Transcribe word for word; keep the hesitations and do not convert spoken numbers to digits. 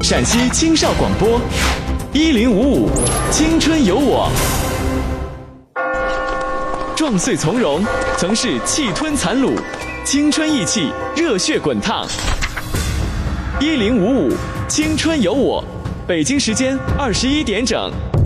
陕西青少广播，一零五五，青春有我。壮岁从容，曾是气吞残虏，青春意气，热血滚烫。一零五五，青春有我。北京时间二十一点整。